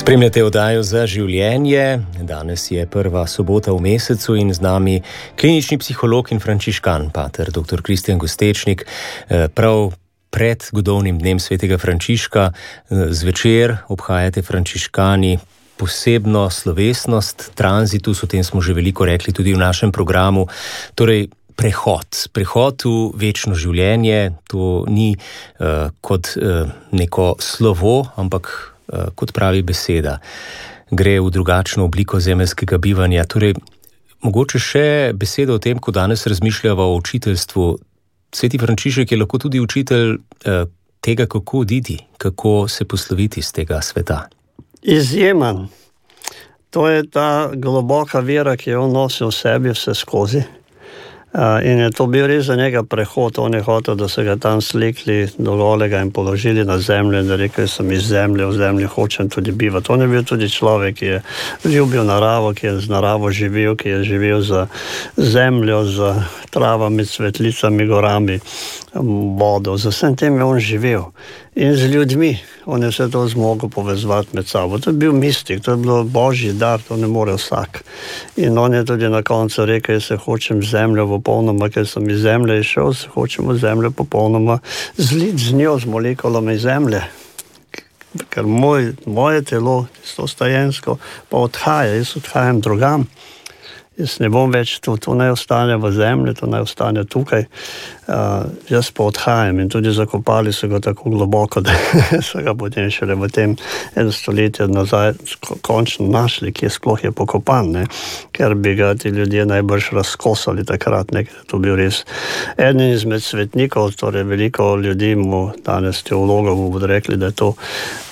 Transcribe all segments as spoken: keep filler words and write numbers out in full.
Spremljate oddajo Za življenje. Danes je prva sobota v mesecu in z nami klinični psiholog in frančiškan, pater doktor Kristijan Gostečnik. Prav pred godovnim dnem svetega Frančiška zvečer obhajate frančiškani posebno slovesnost, tranzitus, o tem smo že veliko rekli tudi v našem programu. Torej, prehod, prehod v večno življenje, to ni uh, kot uh, neko slovo, ampak uh, kot pravi beseda. Gre v drugačno obliko zemeljskega bivanja. Torej, mogoče še beseda o tem, ko danes razmišljava o učiteljstvu. Sveti Frančišek je lahko tudi učitelj uh, tega, kako oditi, kako se posloviti z tega sveta. Izjemen. To je ta globoka vera, ki jo nosi v sebi vse skozi. Uh, in je to bil res za njega prehod. On je hotel, da se ga tam slikli do golega in položili na zemljo in da rekel, sem iz zemlje, v zemlji hočem tudi bivati. On je bil tudi človek, ki je ljubil naravo, ki je z naravo živel, ki je živel za zemljo, za travami, cvetlicami, gorami, vodo. Za vsem tem je on živel. In z ljudmi. On je vse to zmogel povezovati med sabo. To je bil mistik, to je bilo božji dar, to ne more vsak. In on je tudi na koncu rekel, jaz se hočem zemljo popolnoma, ker sem iz zemlje išel, se hočem v zemljo popolnoma zlit z njo, z molekulami zemlje. Ker moj, moje telo, to stajensko, pa odhaja, jaz odhajam drugam. Jaz ne bom več tu, to ne ostane v zemlji, to ne ostane tukaj. Uh, jaz pa odhajam in tudi zakopali so ga tako globoko, da so ga potem šele v tem eno stoletje nazaj končno našli, kje sploh je pokopan, ne? Ker bi ga ti ljudje najbrž razkosali takrat, ne? Ker to bil res eden izmed svetnikov, torej veliko ljudi mu danes teologov mu bodo rekli, da je to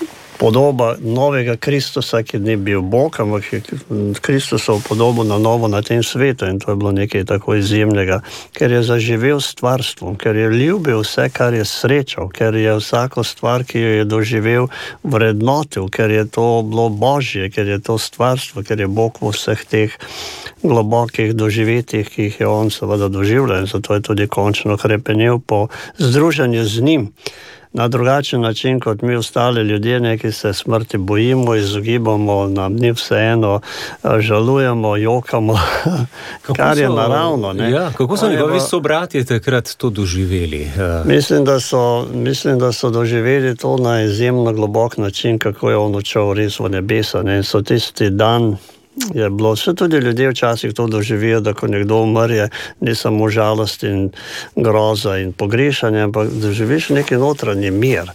podoba novega Kristusa, ki ni bil Bog, ampak je Kristusov podobo na novo na tem svetu in to je bilo nekaj tako izjemnega, ker je zaživel s stvarstvom, ker je ljubil vse, kar je srečal, ker je vsako stvar, ki jo je doživel, vrednotil, ker je to bilo Božje, ker je to stvarstvo, ker je Bog v vseh teh globokih doživetjih, ki jih je on seveda doživljal in zato je tudi končno hrepenel po združenju z njim. Na drugačen način, kot mi ostali ljudje, neki se smrti bojimo, izogibamo, nam ni vseeno, žalujemo, jokamo, kar je naravno. Ne? Ja, kako so njegovi sobratje takrat to doživeli? Mislim da, so, mislim, da so doživeli to na izjemno globok način, kako je on odšel res v nebesa. Ne? So tisti dan je bilo, vse tudi ljudje včasih to doživijo, da ko nekdo umrje, ni samo žalost in groza in pogrešanje, ampak doživiš neki notranji mir.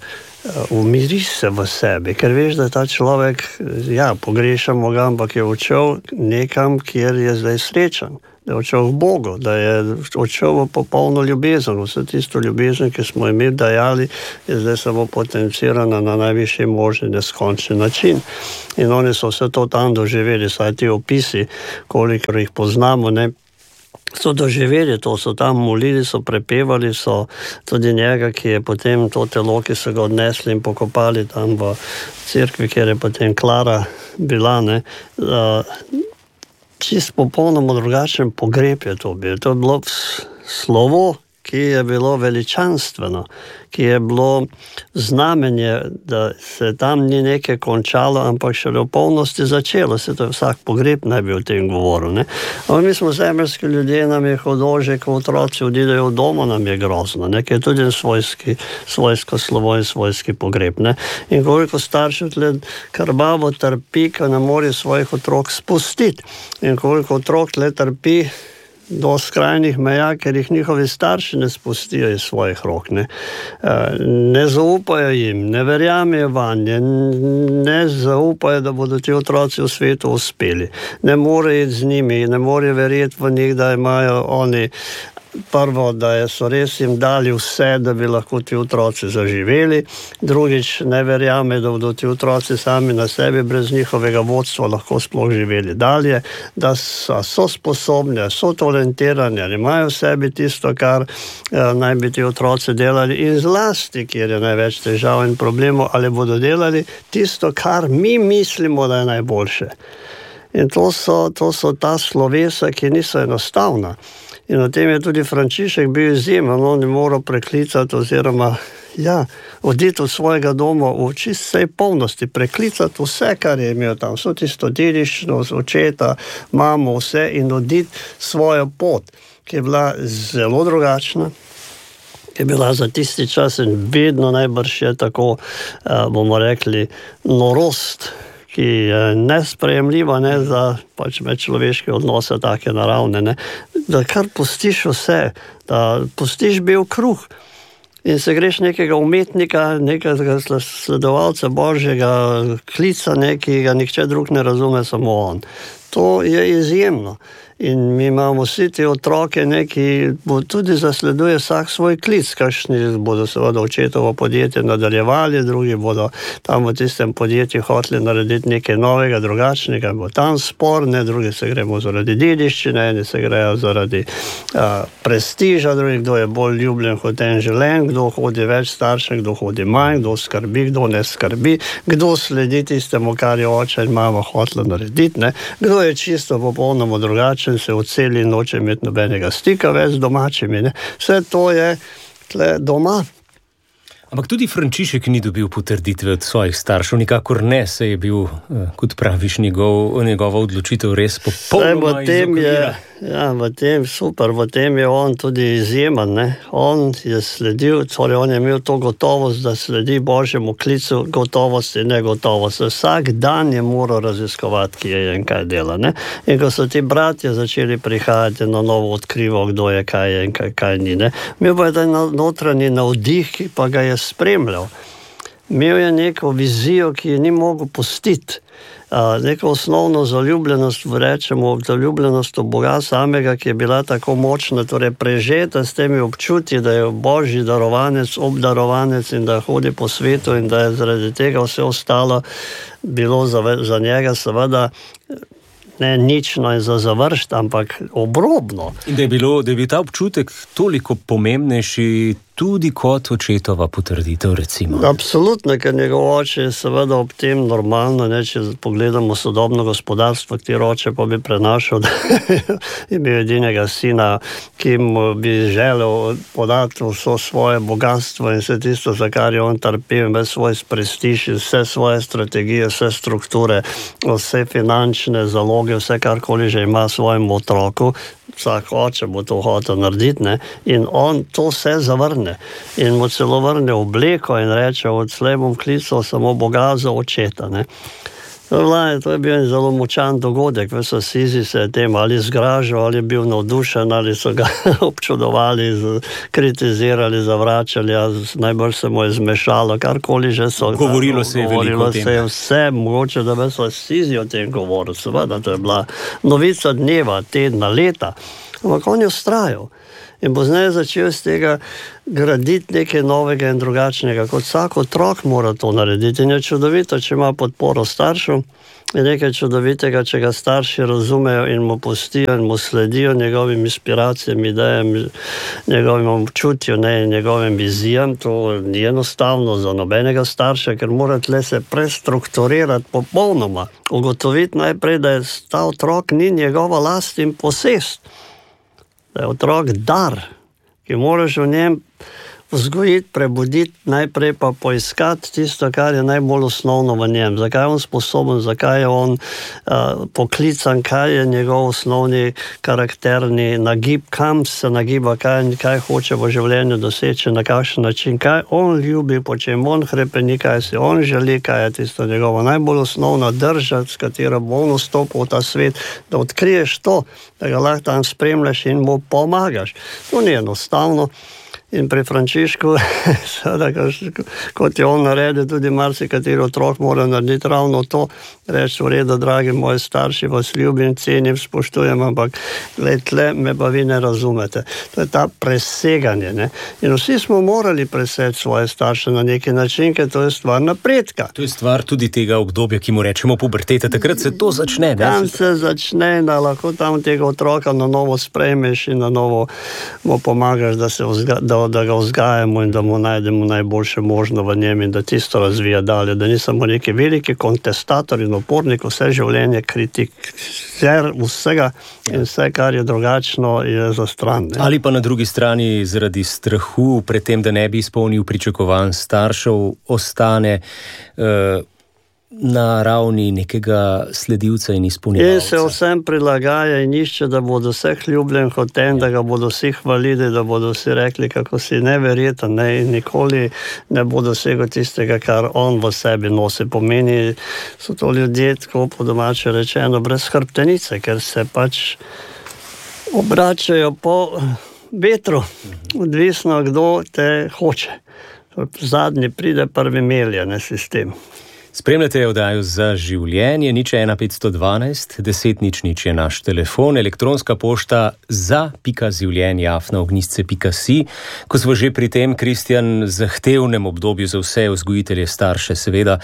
Umiriš se v sebi, ker veš, da ta človek, ja, pogrešamo ga, ampak je odšel nekam, kjer je zdaj srečen. Da je odšel v Bogu, da je odšel v popolno ljubezen. Vse tisto ljubezen, ki smo imeli dajali, je zdaj samo potencirana na najvišji možni neskončni način. In oni so vse to tam doživeli, saj ti opisi, koliko jih poznamo, ne, so doživeli to, so tam molili, so prepevali, so tudi njega, ki je potem to telo, ki so ga odnesli in pokopali tam v cerkvi, kjer je potem Klara bila, ne, uh, čist popolnoma drugačen pogreb je to bil. To je bilo slovo, ki je bilo veličanstveno, ki je bilo znamenje, da se tam ni nekaj končalo, ampak še v polnosti začelo. Se to je vsak pogreb naj bi o tem govoril. Ne? Ampak mi smo zemeljski ljudje, nam je hudo, že ko otroci odidejo v domu, nam je grozno. Nekaj je tudi svojski, svojsko slovo in svojski pogreb. Ne? In koliko staršev tle krvavo trpi, ko ne more svojih otrok spustiti. In koliko otrok tle trpi do skrajnih meja, ker jih njihovi starši ne spustijo iz svojih rok. Ne, ne zaupajo jim, ne verjamejo vanje, ne zaupajo, da bodo ti otroci v svetu uspeli. Ne morejo iti z njimi, ne morejo verjeti v njih, da imajo oni prvo, da so res jim dali vse, da bi lahko ti otroci zaživeli. Drugič, ne verjame, da bodo ti otroci sami na sebi brez njihovega vodstva lahko sploh živeli dalje, da so, so sposobni, so talentirani, imajo v sebi tisto, kar eh, naj bi ti otroci delali in zlasti, kjer je največ težav in problemov, ali bodo delali tisto, kar mi mislimo, da je najboljše. In to so, to so ta slovesa, ki niso enostavna. In o tem je tudi Frančišek bil izjemen, on je moral preklicati oziroma Ja, oditi od svojega doma v čist vsej polnosti, preklicati vse, kar je imel tam, vso tisto dediščino, očeta, mamo, vse in oditi svojo pot, ki je bila zelo drugačna, ki je bila za tisti čas in vedno najbrž je tako, bomo rekli, norost, ki je nesprejemljiva, ne, za pač medčloveške odnose take naravne, ne, da kar pustiš vse, da pustiš bel kruh in se greš nekega umetnika, nekega sledovalca Božjega klica, nekega nihče drug ne razume, samo on. To je izjemno. In mi imamo vsi te otroke, neki tudi zasleduje vsak svoj klic, kakšni bodo seveda očetovo podjetje nadaljevali, drugi bodo tam v tistem podjetju hoteli narediti nekaj novega, drugačnega, bo tam spor, ne, drugi se gremo zaradi dediščine, eni se grejo zaradi a, prestiža, drugi, kdo je bolj ljubljen kot en želen, kdo hodi več staršem, kdo hodi manj, kdo skrbi, kdo ne skrbi, kdo sledi tistemu, kar je oče in mama hotela narediti, ne, kdo je čisto popolnoma drugačen, se odseli in noče imeti nobenega stika več z domačimi. Ne. Vse to je tle doma. Ampak tudi Frančišek ni dobil potrditve od svojih staršev, nikakor ne, se je bil, kot praviš, njegov, njegova odločitev res popolnoma izokvirila. Ja, v tem super, v tem je on tudi izjemen, ne. On je sledil, torej on je imel to gotovost, da sledi Božjemu klicu, gotovost in negotovost. Vsak dan je moral raziskovati, ki je in kaj dela, ne. In ko so ti bratje začeli prihajati na novo odkrivo, kdo je, kaj je in kaj, kaj ni, ne. Imel pa je ta notranji navdih, ki pa ga je spremljal. Imel je neko vizijo, ki je ni mogel pustiti. Uh, neko osnovno zaljubljenost, rečemo, zaljubljenost v Boga samega, ki je bila tako močna, torej prežeta s temi občutji, da je Božji darovanec, obdarovanec in da hodi po svetu in da je zaradi tega vse ostalo bilo za, za njega seveda ne nično in za završt, ampak obrobno. In da je, bilo, da je bil ta občutek toliko pomembnejši tudi kot očetova potrditev, recimo. Absolutno, ker njegov oče je seveda ob tem normalno, ne, če pogledamo sodobno gospodarstvo, katero oče pa bi prenašal, da je bil edinega sina, ki mu bi želel podati vso svoje bogatstvo in vse tisto, za kar je on trpel, ves svoj prestiž, vse svoje strategije, vse strukture, vse finančne zaloge, vse karkoli že ima svojemu otroku. Vsak oče bo to hotel narediti, ne? In on to vse zavrne in mu celo vrne obleko in reče, odslej bom klical samo Boga za očeta, ne? Vlaje, to je bil en zelo močan dogodek, v Asizi se je tem ali zgražal, ali je bil navdušen, ali so ga občudovali, kritizirali, zavračali, najbolj se mu je zmešalo, karkoli že so. Govorilo se je veliko o tem. Se je vse, mogoče, da bi so Asizi o tem govorili, seveda, to je bila novica dneva, tedna, leta, ampak on je vztrajal. In pozneje začel z tega graditi nekaj novega in drugačnega, kot vsak otrok mora to narediti. In je čudovito, če ima podporo staršev, je nekaj čudovitega, če ga starši razumejo in mu pustijo in mu sledijo njegovim inspiracijam, idejam, njegovim občutju, ne, njegovim vizijam. To ni enostavno za nobenega starša, ker mora tle se prestrukturirati popolnoma. Ugotoviti najprej, da je ta otrok ni njegova last in posest. Da je otrok dar, ki moraš v njem vzgojiti, prebuditi, najprej pa poiskati tisto, kar je najbolj osnovno v njem. Zakaj je on sposoben, zakaj je on uh, poklican, kaj je njegov osnovni karakterni nagib, kam se nagiba, kaj, kaj hoče v življenju doseči, na kakšen način, kaj on ljubi, po čem on hrepeni, kaj si on želi, kaj je tisto njegova najbolj osnovna drža, s katero bo on vstopil v ta svet, da odkriješ to, da ga lahko tam spremljaš in mu pomagaš. To ni enostavno. In pri Frančišku, kot je on naredil, tudi marsikateri otrok mora narediti ravno to, reči v redu, dragi moji starši, vas ljubim, cenim, spoštujem, ampak gled, tle me pa vi ne razumete. To je ta preseganje, ne? In vsi smo morali preseči svoje starše na neki način, ker to je stvar napredka. To je stvar tudi tega obdobja, ki mu rečemo puberteta, takrat se to začne. Ne? Tam se začne, da lahko tam tega otroka na novo sprejmeš in na novo mu pomagaš, da se vzga, da da ga vzgajamo in da mu najdemo najboljše možno v njem in da tisto razvija dalje, da ni samo neki veliki kontestator in opornik, vse življenje kritik, vsega in vse, kar je drugačno, je za stran. Ne? Ali pa na drugi strani zaradi strahu pred tem, da ne bi izpolnil pričakovanj staršev, ostane uh, na ravni nekega sledilca in izpolnjevalca. In se vsem prilagaja in išče, da bodo vse ljubljen hotem, da ga bodo vsi hvalili, da bodo vsi rekli, kako si neverjeten, ne, in nikoli ne bo dosegel tistega, kar on v sebi nosi. Pomeni, so to ljudje, tako po domače rečeno, brez hrbtenice, ker se pač obračajo po vetru, odvisno, kdo te hoče. Zadnji pride, prvi melje, ne sistem. Spremljate oddajo Za življenje, nič ena petsto dvanajst, deset nič nič je naš telefon, elektronska pošta za pika življenje afna ognjišče pika si. Ko smo že pri tem, Kristjan, zahtevnem obdobju za vse vzgojitelje, starše, seveda,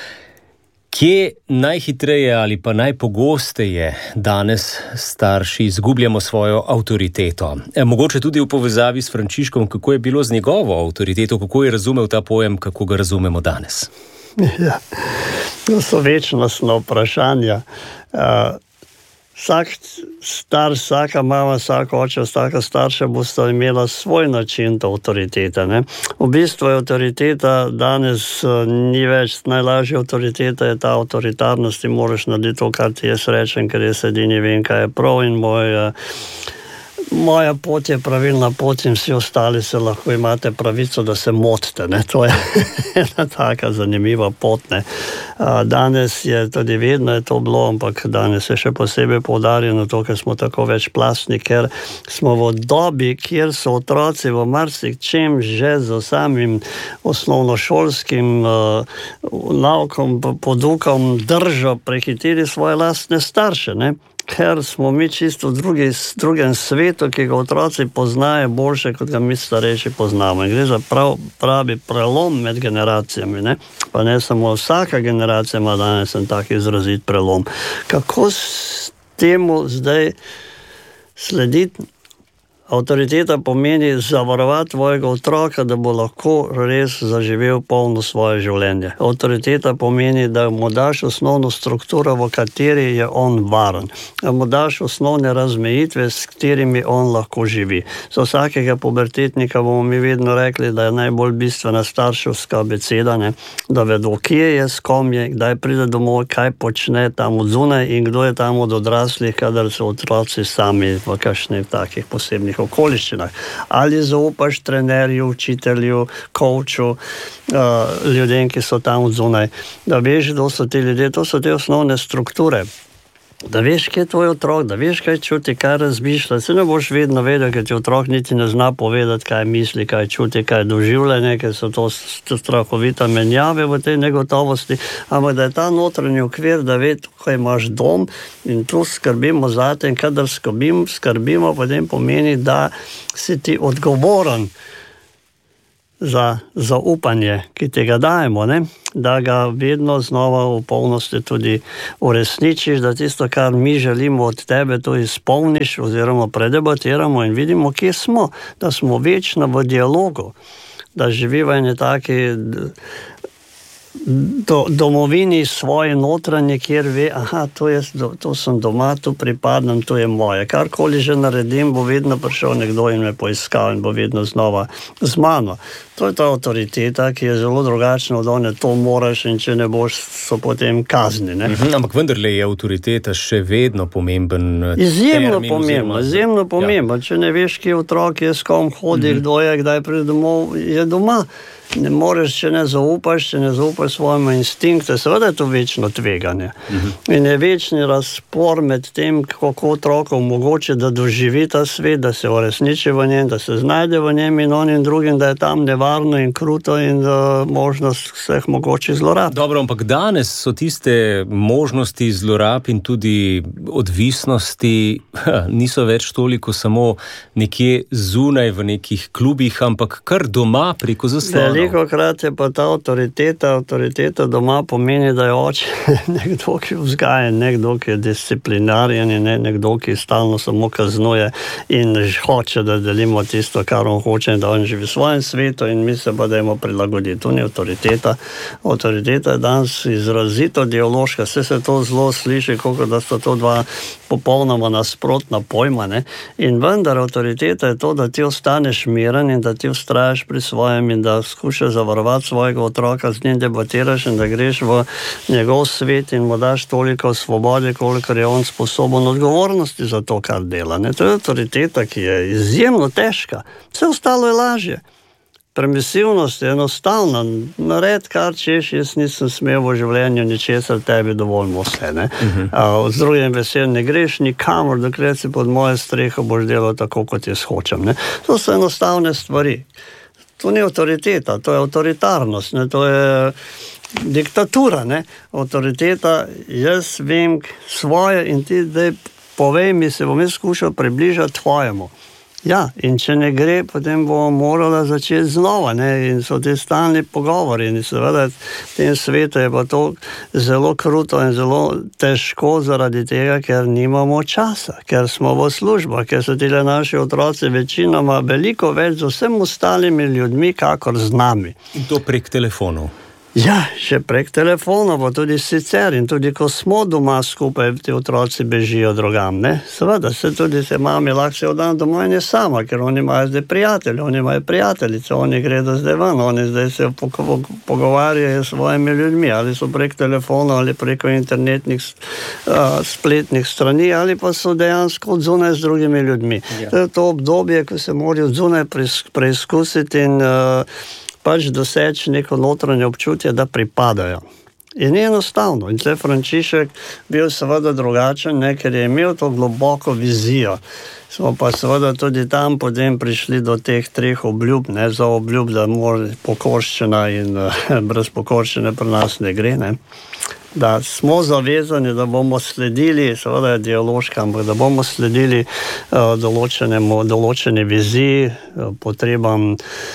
kje najhitreje ali pa najpogosteje danes starši izgubljamo svojo avtoriteto? E, mogoče tudi v povezavi s Frančiškom, kako je bilo z njegovo avtoriteto, kako je razumel ta pojem, kako ga razumemo danes? Ja, to so večnostna vprašanja. Uh, vsak star, vsaka mama, vsak oče, vsaka starša bosta imela svoj način avtoritete. Ne? V bistvu je avtoriteta danes uh, ni več najlažja avtoriteta, je ta avtoritarnost, ti moraš narediti to, kar ti jaz rečem, ker jaz edini vem, kaj je prav in moj... Uh, Moja pot je pravilna pot in vsi ostali se lahko imate pravico, da se motite. Ne? To je ena taka zanimiva pot. Ne? Danes je tudi vedno je to bilo, ampak danes je še posebej poudarjeno to, ker smo tako večplastni, ker smo v dobi, kjer so otroci v marsičem že z samim osnovnošolskim uh, naukom, podukom držo prehiteli svoje lastne starše. Ne? Ker smo mi čisto v drugi, drugem svetu, ki ga otroci poznajo boljše, kot ga mi starejši poznamo. In gre za prav, pravi prelom med generacijami. Ne? Pa ne samo vsaka generacija ima danes en tak izrazit prelom. Kako s temu zdaj slediti? Avtoriteta pomeni zavarovati tvojega otroka, da bo lahko res zaživel polno svoje življenje. Avtoriteta pomeni, da mu daš osnovno strukturo, v kateri je on varen. Da mu daš osnovne razmejitve, s katerimi on lahko živi. Za vsakega pubertetnika bomo mi vedno rekli, da je najbolj bistvena starševska abeceda, ne? Da vedo, kje je, s kom je, kdaj pride domov, kaj počne tam od zunaj in kdo je tam od odraslih, kadar so otroci sami v kakšnih takih posebnih okoliščinah. Ali zaupaš trenerju, učitelju, coachu, uh, ljudem, ki so tam zunaj. Da veš, kdo so ti ljudje, to so te osnovne strukture. Da veš, kje je tvoj otrok, da veš, kaj čuti, kaj razmišlja. Se ne boš vedno vedel, ker ti otrok niti ne zna povedati, kaj misli, kaj čuti, kaj doživlja, ker so to strahovita menjave v tej negotovosti. Ampak da je ta notranji okvir, da ve, tukaj imaš dom in tu skrbimo za te in kadar skrbim, skrbimo, potem pomeni, da si ti odgovoren za zaupanje, ki te ga dajemo, ne? Da ga vedno znova v polnosti tudi uresničiš, da tisto, kar mi želimo od tebe, to izpolniš oziroma predebatiramo in vidimo, kje smo, da smo večno v dialogu, da živiva ene taki do, domovini svoje notranje, kjer ve, aha, to, je, to sem doma, tu pripadam, to je moje. Karkoli že naredim, bo vedno prišel nekdo in me poiskal in bo vedno znova z mano. To je ta avtoriteta, ki je zelo drugačna od one, to moraš in če ne boš, so potem kazni. Ne? Mhm, ampak vendarle je avtoriteta še vedno pomemben. Izjemno pomembno, izjemno pomembno. Ja. Če ne veš, kje otrok je, s kom hodi, mhm. kdo je, kdaj pride domov, je doma. Ne moreš, če ne zaupaš, če ne zaupaš svojemu instinktu, seveda je to večno tveganje. Uh-huh. In je večni razpor med tem, kako otroku omogoče, da doživi ta svet, da se uresniči v njem, da se znajde v njem in onim drugim, da je tam nevarno. nevarno in kruto in uh, možnost vseh mogočih zlorab. Dobro, ampak danes so tiste možnosti zlorab in tudi odvisnosti ha, niso več toliko samo nekje zunaj v nekih klubih, ampak kar doma preko zaslonov. Veliko krat je pa ta avtoriteta, avtoriteta doma pomeni, da je oče nekdo, ki vzgaja, nekdo, ki je disciplinarjen in ne nekdo, ki stalno samo kaznuje in hoče, da delimo tisto, kar on hoče in da on živi v svojem svetu in mi se pa dajmo prilagoditi. To ni avtoriteta. Avtoriteta je danes izrazito ideološka. Vse se to zelo sliši, kako da sta to dva popolnoma nasprotna pojma. Ne? In vendar avtoriteta je to, da ti ostaneš miren in da ti ustrajaš pri svojem in da skušaš zavarovati svojega otroka, z njim debatiraš in da greš v njegov svet in mu daš toliko svobode, kolikor je on sposoben odgovornosti za to, kar dela. Ne? To je avtoriteta, ki je izjemno težka. Vse ostalo je lažje. Permisivnost je enostavna. Nared, kar češ, jaz nisem smel v življenju ničesar, tebi dovoljmo vse. Ne? Uh-huh. A, z drugim vesel ne greš nikamor, dokler si pod moje streho boš delal tako, kot jaz hočem. Ne? To so enostavne stvari. To ni avtoriteta, to je avtoritarnost, ne? To je diktatura. Ne? Avtoriteta, jaz vem svoje in ti zdaj povej mi, se bom jaz skušal približati tvojemu. Ja, in če ne gre, potem bomo morali začeti znova, ne, in so te stalni pogovori in seveda v tem svetu je pa to zelo kruto in zelo težko zaradi tega, ker nimamo časa, ker smo v službah, ker so tile naši otroci večinoma veliko več z vsem ostalimi ljudmi, kakor z nami. In to prek telefonov. Ja, še prek telefona, pa tudi sicer in tudi ko smo doma skupaj, ti otroci bežijo drugam, ne? Seveda, se tudi se mami lahko se odan doma in je sama, ker oni imajo zdaj prijatelji, oni imajo prijateljice, oni gredo zdaj ven, oni zdaj se pogovarjajo s svojimi ljudmi, ali so prek telefona, ali preko internetnih uh, spletnih strani, ali pa so dejansko odzunaj z drugimi ljudmi. Ja. To je to obdobje, ko se morajo odzunaj preizkusiti in uh, pač doseči neko notranje občutje, da pripadajo. In ni enostavno. In tle Frančišek bil seveda drugačen, ne, ker je imel to globoko vizijo. Smo pa seveda tudi tam potem prišli do teh treh obljub, ne, za obljub, da mora pokorščina in uh, brez pokorščine pri nas ne gre, ne. Da smo zavezani, da bomo sledili, seveda je dialoška, ampak da bomo sledili uh, določenemu, določene viziji, uh, potrebam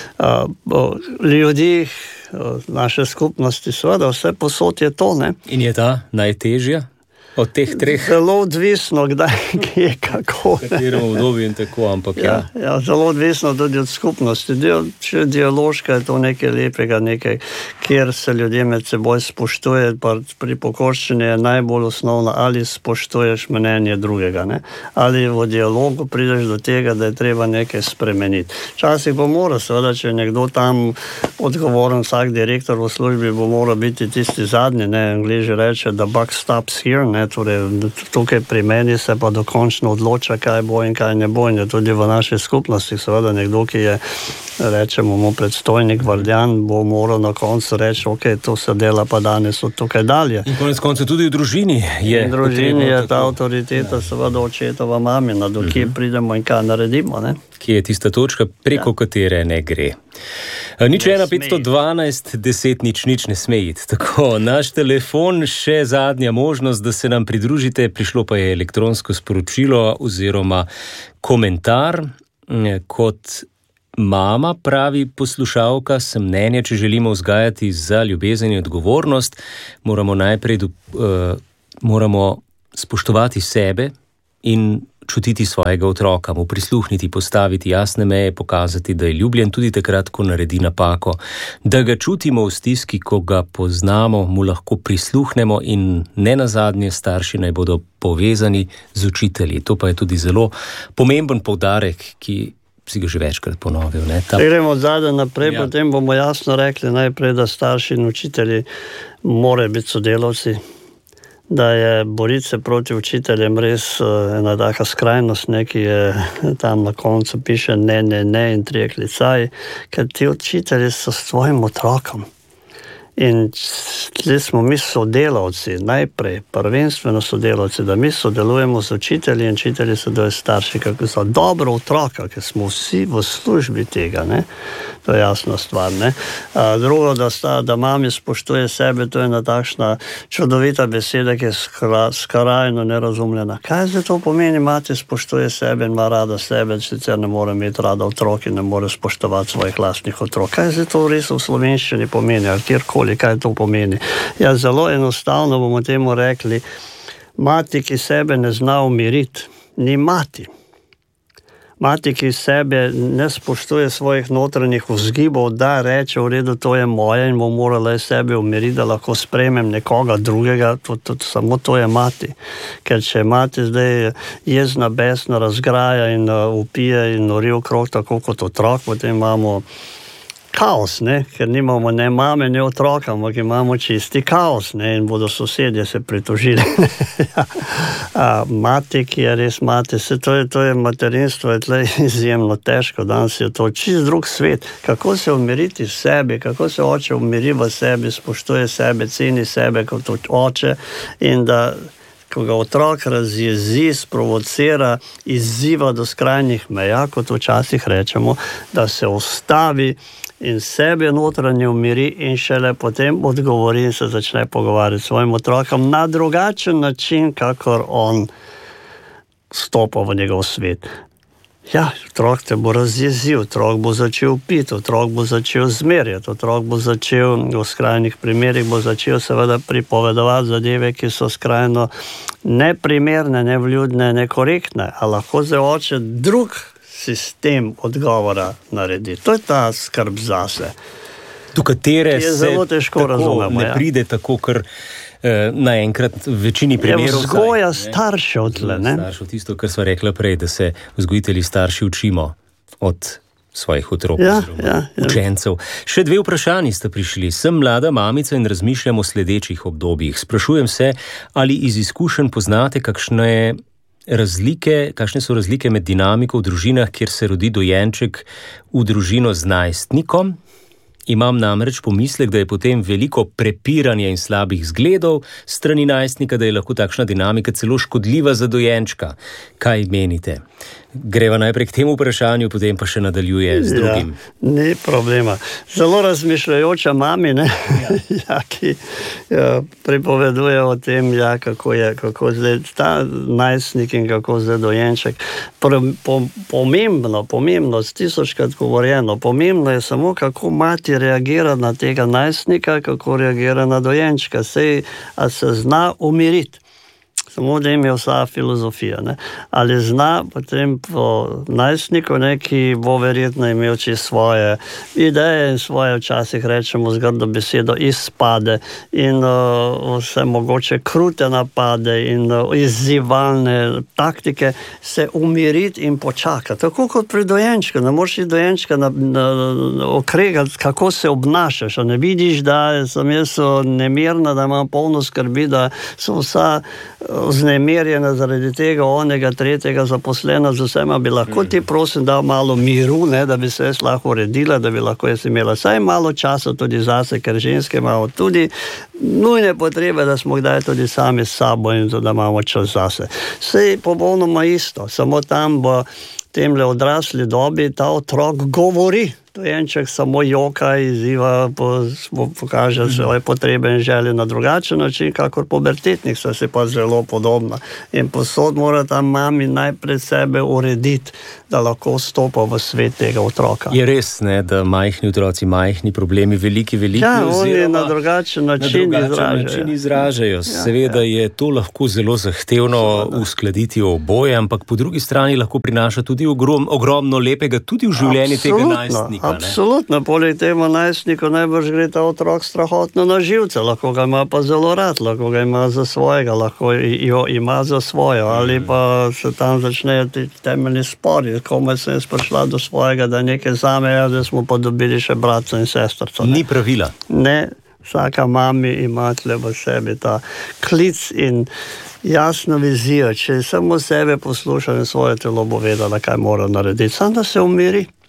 uh, ljudi, uh, naše skupnosti, seveda vse posod je to, ne. In je ta najtežja od teh treh? Zelo odvisno, kdaj, kje, kako. V katerem obdobju in tako, ampak ja. Ja, ja, zelo odvisno tudi od skupnosti. Če dialoška je to nekaj lepega, nekaj, kjer se ljudje med seboj spoštuje, pa pri pokorščini je najbolj osnovno, ali spoštuješ mnenje drugega, ne? Ali v dialogu prideš do tega, da je treba nekaj spremeniti. Včasih bo mora, seveda, če je nekdo tam odgovoren, vsak direktor v službi bo mora biti tisti zadnji, ne, Angliji reče, da buck stops here, ne, torej tukaj pri meni se pa dokončno odloča, kaj bo in kaj ne bo, in je tudi v naši skupnosti, seveda nekdo, ki je, rečemo mu predstojnik, vardjan, bo moral na koncu reči, ok, to se dela pa danes od tukaj dalje. In konec konca tudi v družini je. V družini je ta avtoriteta, ja. Seveda očetova mamina, do kje uh-huh. pridemo in kaj naredimo, ne? Kje je tista točka, preko ja. katere ne gre. Nič ena petsto dvanajst deset nič nič ne sme iti. Tako, naš telefon, še zadnja možnost, da se nam pridružite, prišlo pa je elektronsko sporočilo oziroma komentar. Kot mama, pravi poslušalka, sem mnenja, če želimo vzgajati za ljubezen in odgovornost, moramo najprej uh, moramo spoštovati sebe in čutiti svojega otroka, mu prisluhniti, postaviti jasne meje, pokazati, da je ljubljen tudi takrat, ko naredi napako, da ga čutimo v stiski, ko ga poznamo, mu lahko prisluhnemo in ne nazadnje starši naj bodo povezani z učitelji. To pa je tudi zelo pomemben poudarek, ki si ga že večkrat ponovil. Ne? Ta... Gremo zadaj naprej, ja. Potem bomo jasno rekli najprej, da starši in učitelji morajo biti sodelavci, da je boriti se proti učiteljem res ena taka skrajnost, ne, ki je tam na koncu piše ne, ne, ne in trije klicaji, ker ti učitelji so s tvojim otrokom. In tle smo mi sodelavci, najprej, prvenstveno sodelavci, da mi sodelujemo z učitelji in učitelji sodelujejo s starši, kako so dobro otroka, ker smo vsi v službi tega, ne? To je jasna stvar, ne? A, drugo, da, sta, da mami spoštuje sebe, to je ena takšna čudovita beseda, ki je skra, skrajno nerazumljena. Kaj zdaj to pomeni, mati spoštuje sebe in ima rada sebe, sicer ne more imeti rada otrok in ne more spoštovati svojih lastnih otrok. Kaj zdaj to res v slovenščini pomeni, ali kjerkoli, kaj to pomeni? Ja, zelo enostavno bomo temu rekli, mati, ki sebe ne zna umiriti, ni mati. Mati, ki sebe ne spoštuje svojih notranjih vzgibov, da reče, v redu, to je moje in bo morala sebe umiriti, da lahko sprejmem nekoga drugega, to, to, samo to je mati. Ker če mati zdaj jezna, besna, razgraja in uh, upije in nori okrog tako kot otrok, potem imamo kaos, ne? Ker nimamo ne mame, ne otroka, ampak imamo čisti kaos, ne? In bodo sosedje se pritožili. A, mati, ki je res mati, se to je, to je materinstvo, je tle izjemno težko, danes je to čist drug svet. Kako se umiriti v sebi, kako se oče umiri v sebi, spoštuje sebe, ceni sebe kot oče in da ko ga otrok razjezi, sprovocira, izziva do skrajnih meja, kot včasih rečemo, da se ustavi in sebe notranje umiri in šele potem odgovori in se začne pogovarjati s svojim otrokom na drugačen način, kakor on stopa v njegov svet. Ja, otrok te bo razjezil, otrok bo začel piti, otrok bo začel zmerjati, otrok bo začel v skrajnih primerih, bo začel seveda pripovedovati zadeve, ki so skrajno neprimerne, nevljudne, nekorektne, a lahko zdaj oče drug sistem odgovora naredi. To je ta skrb zase. Do katere je se zelo težko razumemo, ne ja. pride tako, ker eh, naenkrat v večini primerov... Je vzgoja staršev tle, ne? Staršev, tisto, kar sva rekla prej, da se vzgojitelji starši učimo od svojih otrok, ja, oziroma ja, ja. učencev. Še dve vprašanji sta prišli. Sem mlada mamica in razmišljam o sledečih obdobjih. Sprašujem se, ali iz izkušenj poznate kakšne razlike, kakšne so razlike med dinamiko v družinah, kjer se rodi dojenček v družino z najstnikom. Imam namreč pomislek, da je potem veliko prepiranja in slabih zgledov strani najstnika, da je lahko takšna dinamika celo škodljiva za dojenčka. Kaj menite? Greva najprej k temu vprašanju, potem pa še nadaljuje z drugim. Ja, ni problema. Zelo razmišljajoča mami, ne? Ja. Ja, ki ja, pripoveduje o tem, ja, kako je, kako zdaj ta najstnik in kako zdaj dojenček. Po, po, pomembno, pomembno, tisočkrat govorjeno, pomembno je samo, kako mati reagira na tega najstnika, kako reagira na dojenčka. Sej, a se zna umiriti. Samo da jim je vsa filozofija, ne? Ali zna potem po najstniku, ne, ki bo verjetno imel čisto svoje ideje in svoje, včasih rečemo zgrdo besedo, izpade in uh, vse mogoče krute napade in uh, izzivalne taktike, se umiriti in počakati. Tako kot pri dojenčku, ne moreš i dojenčka na, na, na, okregati, kako se obnašaš, a ne vidiš, da sem jaz nemirna, da imam polno skrbi, da so vsa vznemirjena zaradi tega, onega, tretjega zaposlena z vsema, bi lahko ti prosim dal malo miru, ne, da bi se jaz lahko uredila, da bi lahko jaz imela saj malo časa tudi zase, ker ženske imamo tudi nujne potrebe, da smo kdaj tudi sami s sabo in da imamo čas zase. Saj popolnoma isto, samo tam v temle odrasli dobi ta otrok govori. Dojenček samo joka, izziva, po, pokaže svoje potrebe in želje na drugačen način, kakor pubertetnik, so se pa zelo podobna. In posod mora ta mami najprej sebe urediti, da lahko vstopa v svet tega otroka. Je res, ne, da majhni otroci, majhni problemi, veliki, veliki, ja, oni na drugačen način, na drugačen izražajo. način izražajo. Ja, Seveda ja. je to lahko zelo zahtevno Seveda. uskladiti oboje, ampak po drugi strani lahko prinaša tudi ogrom, ogromno lepega tudi v življenju tega najstnika. Absolutno, poleg tega najstniku najbrž gre ta otrok strahotno na živce, lahko ga ima pa zelo rad, lahko ga ima za svojega, lahko jo ima za svojo, ali pa se tam začnejo ti temeljni spori, komaj sem jaz prišla do svojega, da nekaj zame, ja, da smo pa dobili še bratca in sestrca. Ni pravila. Ne, vsaka mami ima tle v sebi ta klic in jasno vizijo, če samo sebe posluša in svoje telo bo vedela, kaj mora narediti, samo da se umiri.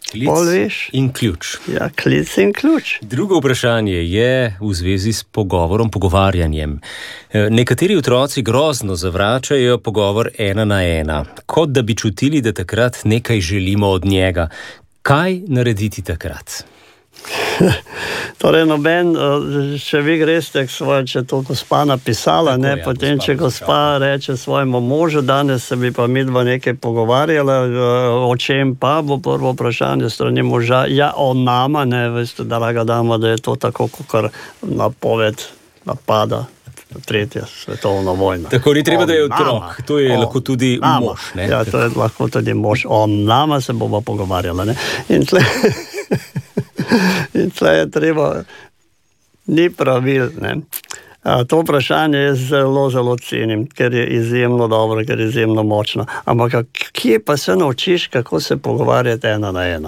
Klic in ključ. Ja, klic in ključ. Drugo vprašanje je v zvezi s pogovorom, pogovarjanjem. Nekateri otroci grozno zavračajo pogovor ena na ena, kot da bi čutili, da takrat nekaj želimo od njega. Kaj narediti takrat? Torej, noben, če vi greste, svoje, če to gospa napisala, tako, ne, ja, potem, gospa, če gospa reče svojemu možu, danes se bi pa midva nekaj pogovarjala, o čem pa bo prvo vprašanje strani moža, ja, o nama, ne, veste, draga dama, da je to tako, kot napoved napada tretja svetovna vojna. Tako ni treba, o da je otrok, nama, to je lahko tudi nama. Mož, ne? Ja, to je lahko tudi mož, o nama se bomo pogovarjala, ne, in tle... In tle je treba, ni pravil, ne. A, to vprašanje je zelo, zelo cenim, ker je izjemno dobro, ker je izjemno močno. Ampak kje pa se naučiš, kako se pogovarjati ena na ena?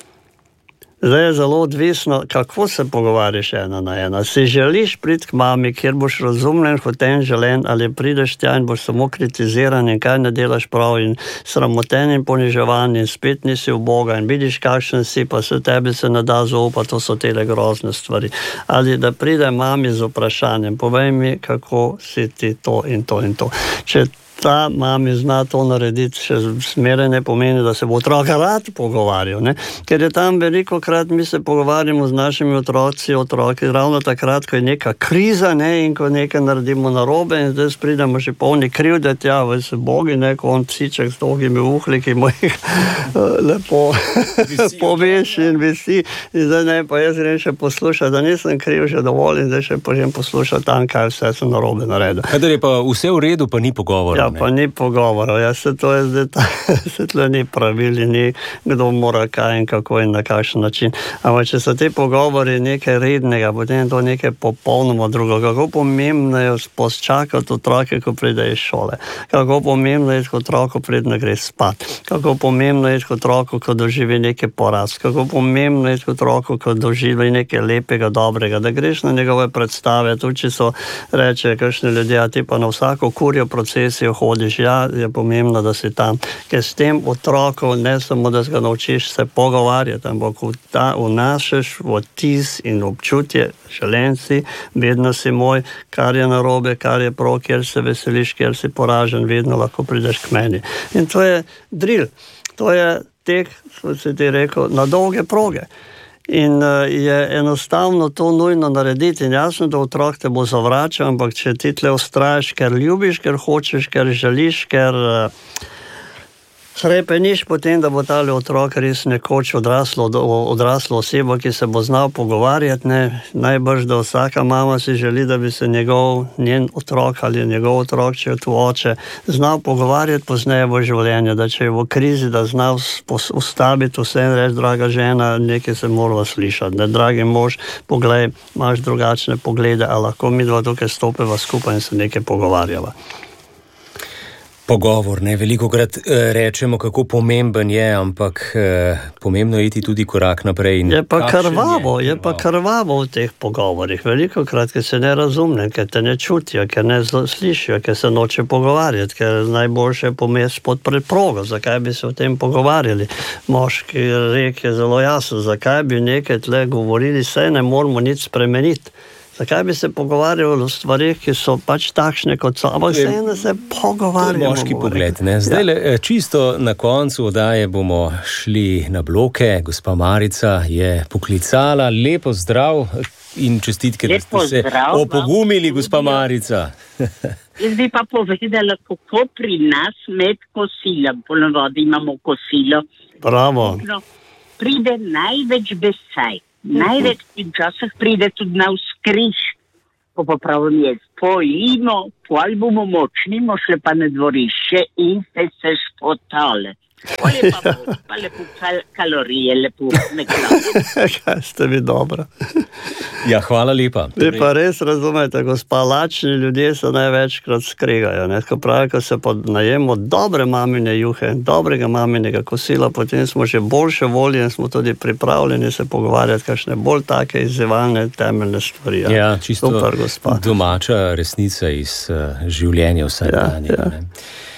Zdaj je zelo odvisno, kako se pogovarjaš ena na ena. Si želiš priti k mami, kjer boš razumljen, hoten, želen, ali prideš tja in boš samo kritiziran in kaj ne delaš prav in sramoten in poniževan in spet nisi v Boga in vidiš, kakšen si, pa se tebi se ne da zaupati, to so tele grozne stvari. Ali da pride mami z vprašanjem, povej mi, kako si ti to in to in to. Če ta mami zna to narediti, še zmeraj ne pomeni, da se bo otrok rad pogovarjal, ne? Ker je tam veliko krat, mi se pogovarjamo z našimi otroci, otroki, ravno takrat, ko je neka kriza, ne, in ko nekaj naredimo narobe in zdaj pridemo že polni krivde tja, v se bogi, ne, ko on psiček s dolgimi uhli, ki mu jih lepo poveši in visi, in zdaj ne, pa jaz grem še poslušati, da nisem kriv že dovolj in zdaj še požem poslušati tam, kaj vse sem narobe naredil. Kadar je pa vse v redu, pa ni pogovora. Ja, pa ni pogovora, ja, se to je zdaj ta, se tle ni pravili, ni kdo mora kaj in kako in na kakšen način. Ampak če so te pogovori nekaj rednega, potem je to nekaj popolnoma drugo. Kako pomembno je posčakati otroke, ko pride iz šole. Kako pomembno je otroku, ko pride gre spat. Kako pomembno je otroku, ko doživi nekaj poraz. Kako pomembno je otroku, ko doživi nekaj lepega, dobrega. Da greš na njegove predstave, tudi če so reče, kakšne ljudje, a ti pa na vsako kurjo procesijo hodiš, ja, je pomembno, da si tam. Ker s tem otrokom ne samo, da se ga naučiš se pogovarjati, ampak vnašaš vtis in občutje, želen si, vedno si moj, kar je narobe, kar je prav, kjer se veseliš, kjer si poražen, vedno lahko prideš k meni. In to je drill. To je tek, kot si ti rekel, na dolge proge. In je enostavno to nujno narediti in jasno, da otrok te bo zavračal, ampak če ti tle ustrajaš, ker ljubiš, ker hočeš, ker želiš, ker hrepeniš potem, da bo tale otrok res nekoč odraslo, odraslo osebo, ki se bo znal pogovarjati, ne, najbrž, da vsaka mama si želi, da bi se njegov, njen otrok ali njegov otrok, če je tu oče, znal pogovarjati pozneje v življenju, da če je v krizi, da zna ustaviti vse in reči, draga žena, nekaj se morava slišati, ne, dragi mož, poglej, imaš drugačne poglede, a lahko mi dva tukaj stopeva skupaj in se nekaj pogovarjava. Pogovor, ne, velikokrat eh, rečemo, kako pomemben je, ampak eh, pomembno je iti tudi korak naprej. Je pa krvavo, je, je pa krvavo v teh pogovorih. Velikokrat, ker se ne razumne, ker te ne čutijo, ker ne slišijo, ker se noče pogovarjati, ker najboljše je pomesti pod preprogo. Zakaj bi se o tem pogovarjali? Moški rek je zelo jasen, zakaj bi nekaj tle govorili, saj ne moramo nič spremeniti. Zakaj bi se pogovarjali o stvarih, ki so pač takšne, kot so, ampak vseeno se pogovarjamo. To je moški pogled, ne? Zdaj le, ja. Čisto na koncu oddaje bomo šli na bloke. Gospa Marica je poklicala. Lepo zdrav in čestitke, da ste se opogumili, gospa Marica. Jaz bi pa povedala, kako pri nas med kosilom, ponovadi imamo kosilo. Bravo. Pride največ besaj. Največ časih pride tudi na vzkriž, ko pa pravim jaz, pojimo, pol bomo močni, šle pa na dvorišče in ste se špotale. Pa lepo, pa lepo kal- kalorije, lepo nekaj. Kaj ste vi dobro. Ja, hvala lepa. Vi pa res razumete, gospa, lačni ljudje se največkrat skregajo. Ne? Ko pravi, ko se najemo dobre mamine juhe, dobrega maminega kosila, potem smo že boljše volje in smo tudi pripravljeni se pogovarjati, kakšne bolj take izzivalne temeljne stvari. Ja, ja, čisto super, domača resnica iz uh, življenja vsakdanja. Ja, ja.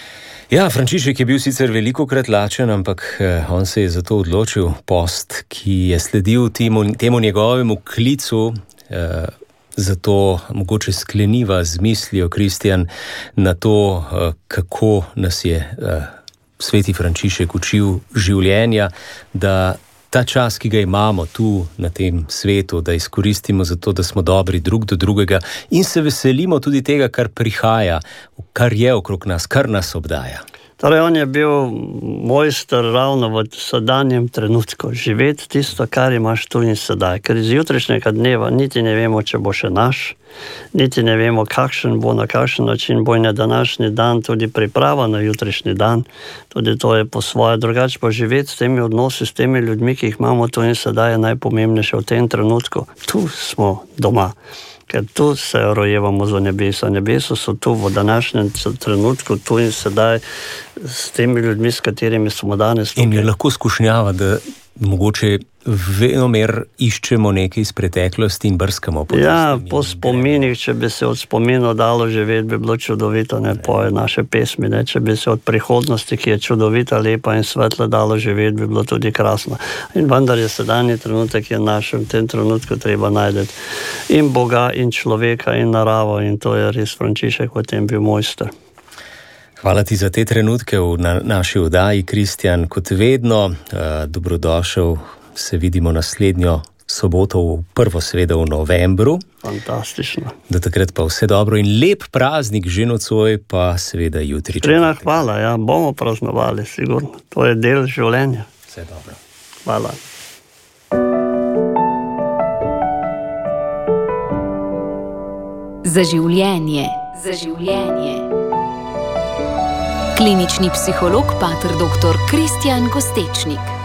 Ja, Frančišek je bil sicer velikokrat lačen, ampak eh, on se je zato odločil post, ki je sledil temu, temu njegovemu klicu, eh, zato mogoče skleniva z mislijo, Kristjan, na to, eh, kako nas je eh, sveti Frančišek učil življenja, da ta čas, ki ga imamo tu na tem svetu, da izkoristimo za to, da smo dobri drug do drugega in se veselimo tudi tega, kar prihaja, kar je okrog nas, kar nas obdaja. Torej, on je bil mojster ravno v sedanjem trenutku, živeti tisto, kar imaš tu in sedaj. Ker iz jutrišnjega dneva niti ne vemo, če bo še naš, niti ne vemo, kakšen bo, na kakšen način bo na današnji dan tudi priprava na jutrišnji dan. Tudi to je po svoje. Drugače pa živeti s temi odnosi, s temi ljudmi, ki jih imamo tu in sedaj, je najpomembnejše v tem trenutku. Tu smo doma. Ker tu se rojevamo za nebesa. Nebesa so tu v današnjem trenutku, tu in sedaj s temi ljudmi, s katerimi smo danes tukaj. In je lahko skušnjava, da mogoče venomer iščemo nekaj iz preteklosti in brskamo po Ja, po spominih, če bi se od spominov dalo živeti, bi bilo čudovito, ne, po naše pesmi, ne, če bi se od prihodnosti, ki je čudovita, lepa in svetla, dalo živeti, bi bilo tudi krasno. In vendar je sedanji trenutek, je našem, v tem trenutku treba najdeti in Boga, in človeka, in naravo, in to je res Frančišek v tem bil mojster. Hvala ti za te trenutke v na, naši oddaji, Kristjan. Kot vedno, eh, dobrodošel, se vidimo naslednjo soboto, v prvo seveda v novembru. Fantastično. Do takrat pa vse dobro in lep praznik že nocoj, pa seveda jutri. Trena hvala, ja, bomo praznovali, sigurno. To je del življenja. Vse dobro. Hvala. Za življenje. Za življenje. Klinični psiholog pater doktor Kristjan Kostečnik.